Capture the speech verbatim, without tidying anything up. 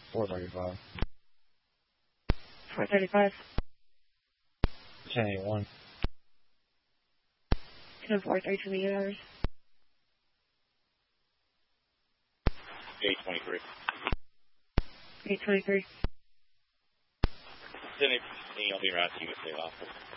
four thirty-five. four thirty-five. ten eighty-one. ten four three two hours. eight twenty-three. eight twenty-three. Then if you'll be right, you can stay off.